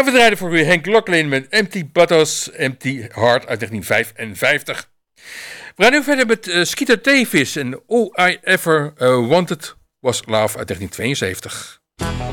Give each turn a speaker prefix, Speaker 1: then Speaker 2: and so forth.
Speaker 1: En we draaiden voor u Hank Locklin met Empty Bottles, Empty Heart uit 1955. We gaan nu verder met Skeeter Davis en All I Ever Wanted Was Love uit 1972.